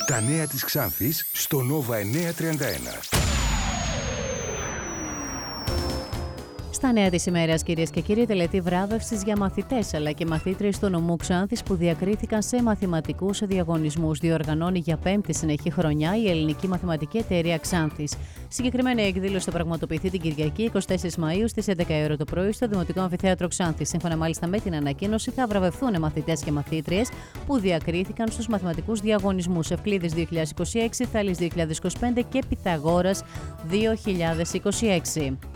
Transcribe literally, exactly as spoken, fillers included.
Τα νέα της Ξάνθης στο Νόβα εννιακόσια τριάντα ένα. Στα νέα της ημέρας, κυρίες και κύριοι, τελετή βράβευσης για μαθητές αλλά και μαθήτριες του νομού Ξάνθης που διακρίθηκαν σε μαθηματικούς διαγωνισμούς. Διοργανώνει για πέμπτη συνεχή χρονιά η Ελληνική Μαθηματική Εταιρεία Ξάνθης. Συγκεκριμένη εκδήλωση θα πραγματοποιηθεί την Κυριακή εικοστή τέταρτη Μαΐου στις έντεκα η ώρα το πρωί στο Δημοτικό Αμφιθέατρο Ξάνθης. Σύμφωνα μάλιστα με την ανακοίνωση, θα βραβευθούν μαθητές και μαθήτριες που διακρίθηκαν στους μαθηματικούς διαγωνισμούς Ευκλήδης δύο χιλιάδες είκοσι έξι, Θάλης δύο χιλιάδες είκοσι πέντε και Πυθαγόρας δύο χιλιάδες είκοσι έξι.